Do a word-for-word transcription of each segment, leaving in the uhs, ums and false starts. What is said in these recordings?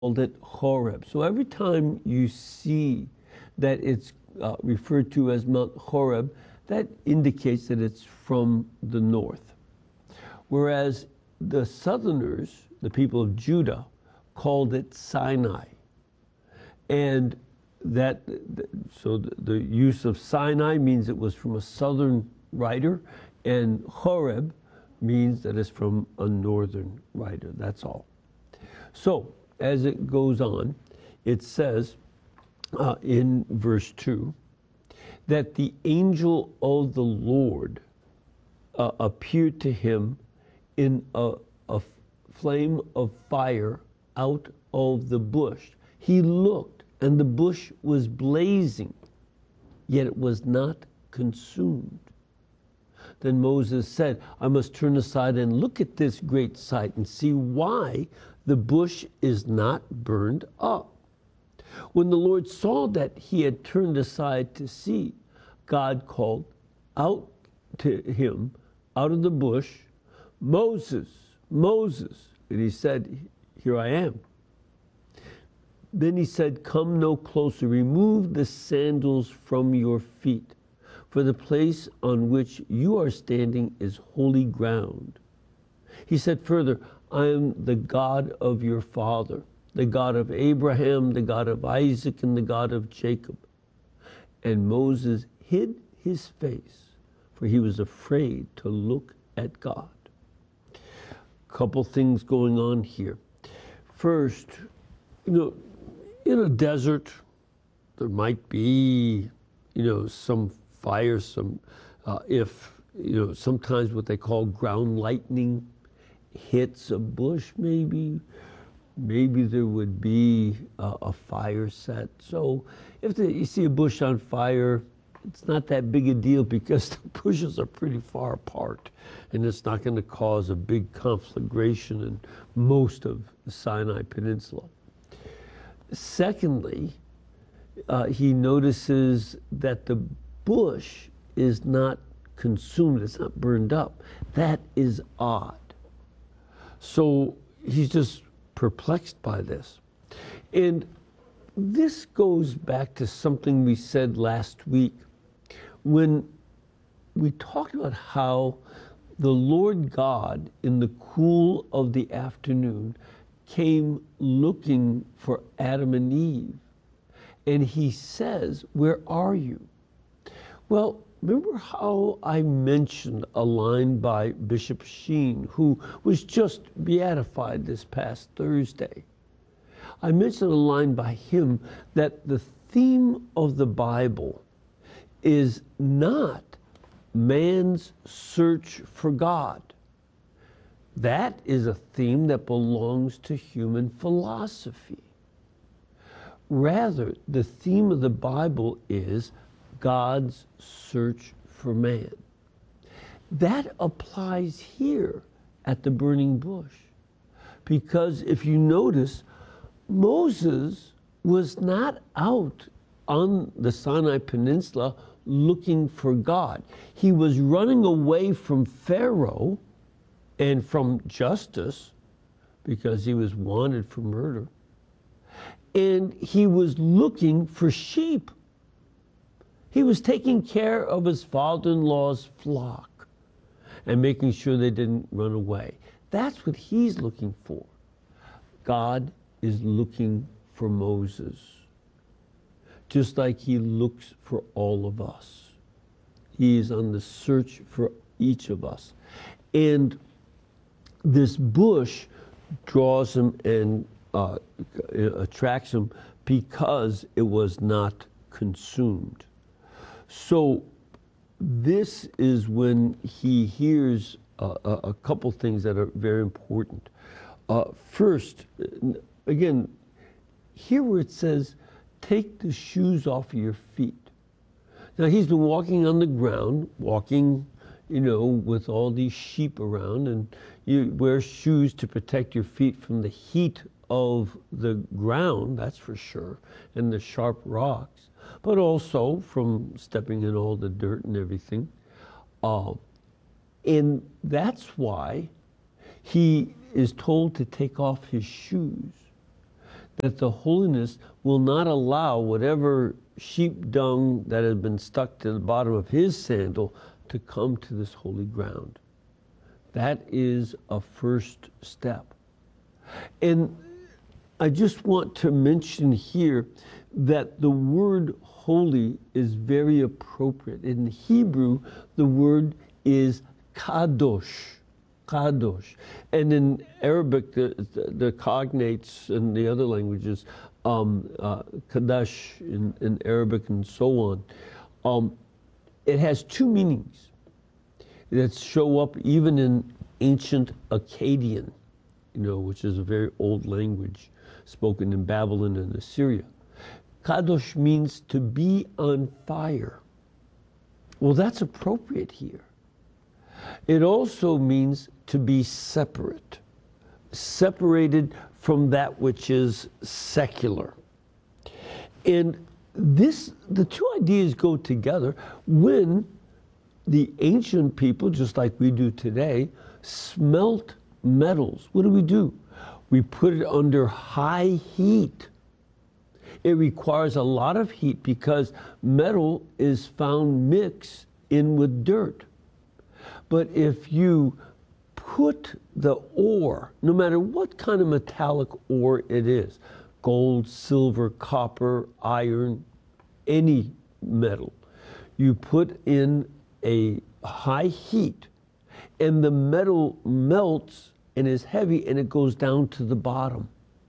called it Horeb. So every time you see that it's uh, referred to as Mount Horeb, that indicates that it's from the north. Whereas the southerners, the people of Judah, called it Sinai. And that, so the, the use of Sinai means it was from a southern writer, and Horeb means that it's from a northern writer. That's all. So, as it goes on, it says uh, in verse two that the angel of the Lord uh, appeared to him in a, a flame of fire out of the bush. He looked, and the bush was blazing, yet it was not consumed. Then Moses said, I must turn aside and look at this great sight and see why the bush is not burned up. When the Lord saw that he had turned aside to see, God called out to him out of the bush, Moses, Moses. And he said, here I am. Then he said, come no closer, remove the sandals from your feet, for the place on which you are standing is holy ground. He said further, I am the God of your father, the God of Abraham, the God of Isaac, and the God of Jacob. And Moses hid his face, for he was afraid to look at God. Couple things going on here. First, you know, in a desert, there might be, you know, some fire, some, uh, if, you know, sometimes what they call ground lightning hits a bush, maybe, maybe there would be a, a fire set. So if the, you see a bush on fire, it's not that big a deal because the bushes are pretty far apart, and it's not going to cause a big conflagration in most of the Sinai Peninsula. Secondly, uh, he notices that the bush is not consumed, it's not burned up. That is odd. So he's just perplexed by this. And this goes back to something we said last week when we talked about how the Lord God in the cool of the afternoon came looking for Adam and Eve. And he says, where are you? Well, remember how I mentioned a line by Bishop Sheen, who was just beatified this past Thursday? I mentioned a line by him that the theme of the Bible is not man's search for God. That is a theme that belongs to human philosophy. Rather, the theme of the Bible is God's search for man. That applies here at the burning bush. Because if you notice, Moses was not out on the Sinai Peninsula looking for God. He was running away from Pharaoh and from justice because he was wanted for murder. And he was looking for sheep. He was taking care of his father-in-law's flock and making sure they didn't run away. That's what he's looking for. God is looking for Moses, just like he looks for all of us. He is on the search for each of us. And this bush draws him and uh, attracts him because it was not consumed. So this is when he hears uh, a, a couple things that are very important. Uh, first, again, here where it says, take the shoes off of your feet. Now, he's been walking on the ground, walking, you know, with all these sheep around, and you wear shoes to protect your feet from the heat of the ground, that's for sure, and the sharp rocks, but also from stepping in all the dirt and everything. Uh, and that's why he is told to take off his shoes. that the holiness will not allow whatever sheep dung that has been stuck to the bottom of his sandal to come to this holy ground. That is a first step. And I just want to mention here that the word holy is very appropriate. In Hebrew, the word is kadosh. Kadosh. And in Arabic, the, the, the cognates and the other languages, um, uh, Kadash in, in Arabic and so on, um, it has two meanings that show up even in ancient Akkadian, you know, which is a very old language spoken in Babylon and Assyria. Kadosh means to be on fire. Well, that's appropriate here. It also means to be separate, separated from that which is secular. And this, the two ideas go together when the ancient people, just like we do today, smelt metals. What do we do? We put it under high heat. It requires a lot of heat because metal is found mixed in with dirt. But if you put the ore, no matter what kind of metallic ore it is, gold, silver, copper, iron, any metal, you put in a high heat and the metal melts and is heavy and it goes down to the bottom.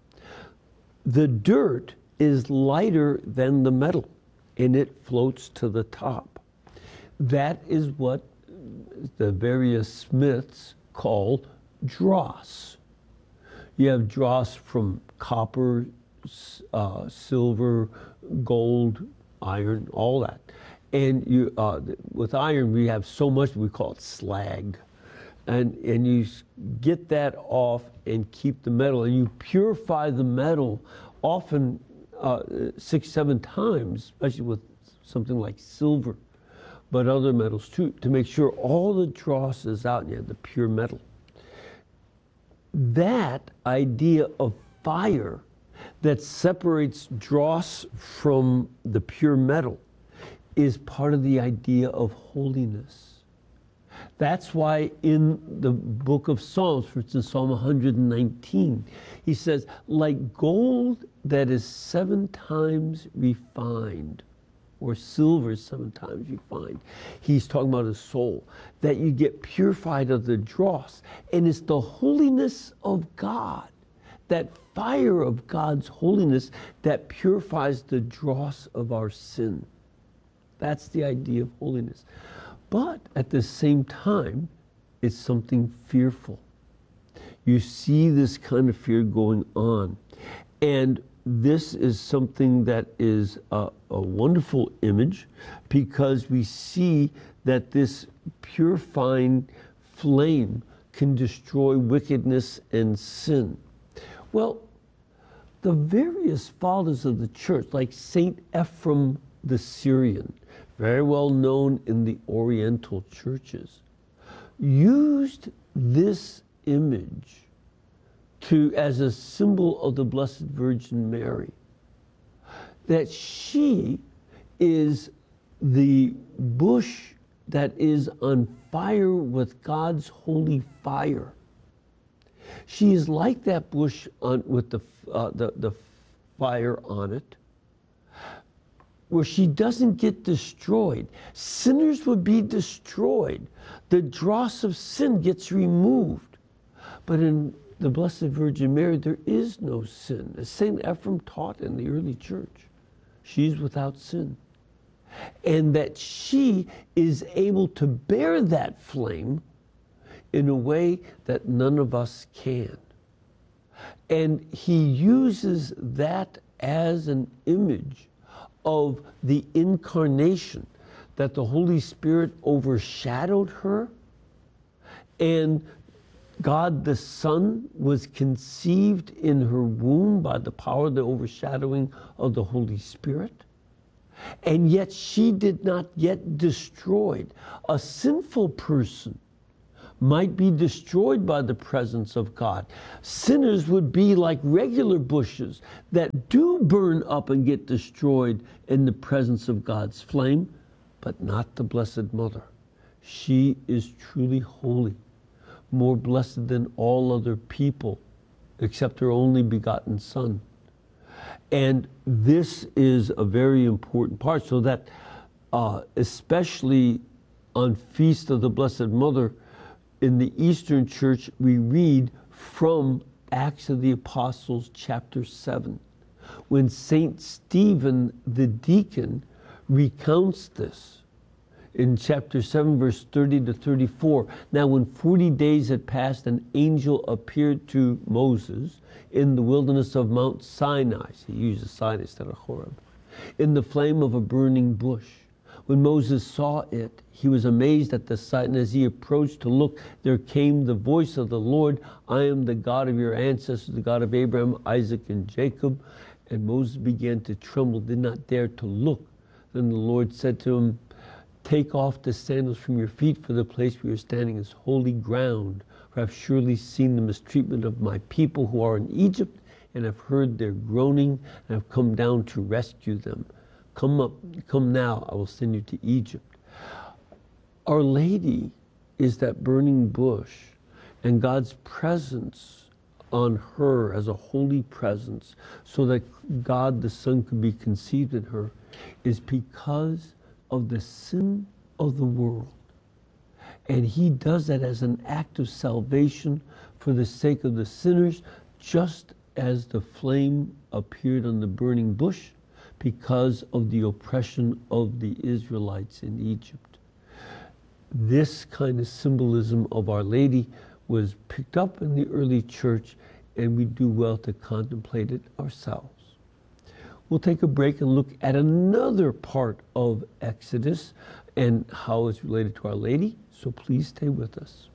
The dirt is lighter than the metal and it floats to the top. That is what the various smiths call dross. You have dross from copper, uh, silver, gold, iron, all that. And you, uh, with iron, we have so much, we call it slag. And, and you get that off and keep the metal, and you purify the metal often uh, six, seven times, especially with something like silver, but other metals too, to make sure all the dross is out and you have the pure metal. That idea of fire that separates dross from the pure metal is part of the idea of holiness. That's why in the book of Psalms, for instance, Psalm one hundred nineteen, he says, like gold that is seven times refined, or silver seven times refined. He's talking about a soul, that you get purified of the dross. And it's the holiness of God, that fire of God's holiness that purifies the dross of our sin. That's the idea of holiness. But at the same time, it's something fearful. You see this kind of fear going on. And this is something that is a, a wonderful image because we see that this purifying flame can destroy wickedness and sin. Well, the various fathers of the church, like Saint Ephrem the Syrian, very well known in the Oriental churches, used this image to as a symbol of the Blessed Virgin Mary, that she is the bush that is on fire with God's holy fire. She is like that bush on, with the, uh, the, the fire on it, where she doesn't get destroyed. Sinners would be destroyed. The dross of sin gets removed. But in the Blessed Virgin Mary, there is no sin. As Saint Ephrem taught in the early church, she's without sin. And that she is able to bear that flame in a way that none of us can. And he uses that as an image of the incarnation, that the Holy Spirit overshadowed her, and God the Son was conceived in her womb by the power of the overshadowing of the Holy Spirit. And yet she did not get destroyed. A sinful person might be destroyed by the presence of God. Sinners would be like regular bushes that do burn up and get destroyed in the presence of God's flame, but not the Blessed Mother. She is truly holy, more blessed than all other people, except her only begotten Son. And this is a very important part, so that uh, especially on Feast of the Blessed Mother, in the Eastern Church, we read from Acts of the Apostles, chapter seven, when Saint Stephen the deacon recounts this. In chapter seven, verse thirty to thirty-four, now when forty days had passed, an angel appeared to Moses in the wilderness of Mount Sinai. He uses Sinai instead of Horeb, in the flame of a burning bush. When Moses saw it, he was amazed at the sight, and as he approached to look, there came the voice of the Lord, I am the God of your ancestors, the God of Abraham, Isaac, and Jacob. And Moses began to tremble, did not dare to look. Then the Lord said to him, take off the sandals from your feet, for the place where you are standing is holy ground. For I have surely seen the mistreatment of my people who are in Egypt, and have heard their groaning, and have come down to rescue them. Come up, come now, I will send you to Egypt. Our Lady is that burning bush, and God's presence on her as a holy presence, so that God the Son could be conceived in her, is because of the sin of the world. And he does that as an act of salvation for the sake of the sinners, just as the flame appeared on the burning bush because of the oppression of the Israelites in Egypt. This kind of symbolism of Our Lady was picked up in the early church, and we do well to contemplate it ourselves. We'll take a break and look at another part of Exodus and how it's related to Our Lady, so please stay with us.